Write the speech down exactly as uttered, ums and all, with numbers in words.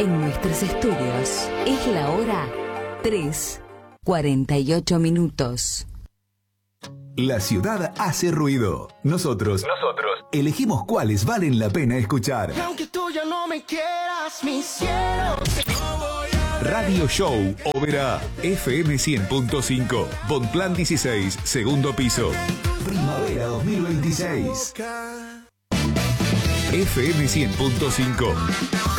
En nuestros estudios es la hora tres cuarenta y ocho minutos. La ciudad hace ruido. Nosotros, nosotros elegimos cuáles valen la pena escuchar. Aunque tú ya no me quieras, mi cielo. Radio Show Oberá, F M cien punto cinco, Bonplan dieciséis, segundo piso. Primavera dos mil veintiséis. F M cien punto cinco.